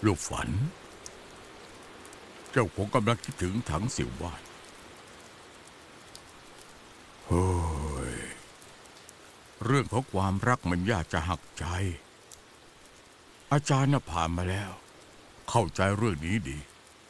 ลูกฝันเจ้าคงกำลังคิดถึงถังสิววาดเฮ้ยเรื่องของความรักมันยากจะหักใจอาจารย์น่ะผ่านมาแล้วเข้าใจเรื่องนี้ดี